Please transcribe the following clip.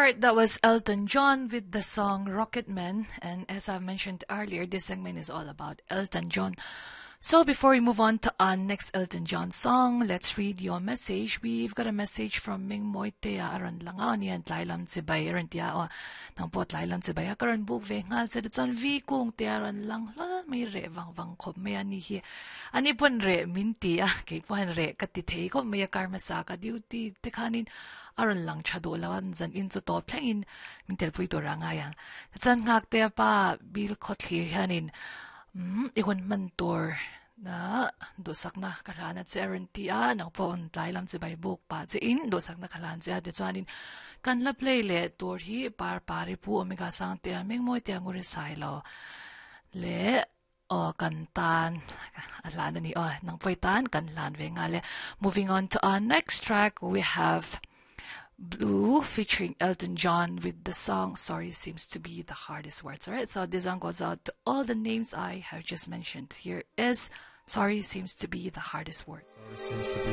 Alright, that was Elton John with the song Rocket Man. And as I mentioned earlier, this segment is all about Elton John. So before we move on to our next Elton John song, let's read your message. We've got a message from Ming Moitea aron langaw ni Lailam Sibay aron tia o nang pot Lailam Sibay karon buk ve ngal sa ditson vi kung tiaran lang may re vang ko may ani hi ani pon re minti kay pon re katitay ko may karmasa ka duty tekanin aron lang chado lawan zan in to top in mintel puito rangayang ditson ngak te pa bil kotlir hanin ikon mentor na dosak na kalanat si Aaron Tia nang pon Lailam si Baybuk pa si in dosak na kalan si ate swanin kan la play le tor hi par pari pu omega sang tia ming mo tia nguri sailo le o kantan alana ni o nang poitan kan lan ve ngale. Moving on to our next track, we have Blue featuring Elton John with the song Sorry Seems to Be the Hardest Words. Alright, so this song goes out to all the names I have just mentioned. Here is Sorry Seems to Be the Hardest Word. Sorry seems to be